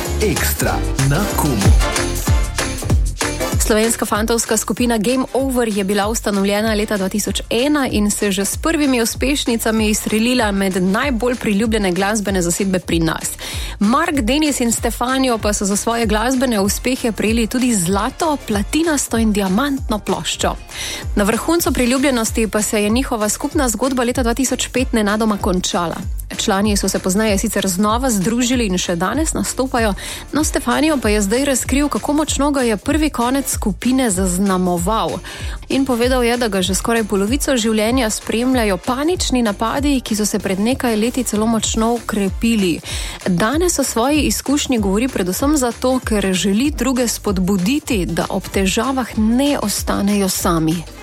Ekstra na Kumu. Slovenska fantovska skupina Game Over je bila ustanovljena leta 2001 in se že s prvimi uspešnicami izstrelila med najbolj priljubljene glasbene zasedbe pri nas. Mark, Denis in Stefanijo pa so za svoje glasbene uspehe prejeli tudi zlato, platinasto in diamantno ploščo. Na vrhuncu priljubljenosti pa se je njihova skupna zgodba leta 2005 nenadoma končala. Člani so se pozneje sicer znova združili in še danes nastopajo, no Stefanijo pa je zdaj razkril, kako močno ga je prvi konec skupine zaznamoval. In povedal je, da ga že skoraj polovico življenja spremljajo panični napadi, ki so se pred nekaj leti celo močno ukrepili. Danes o svoji izkušnji govori predvsem zato, ker želi druge spodbuditi, da ob težavah ne ostanejo sami.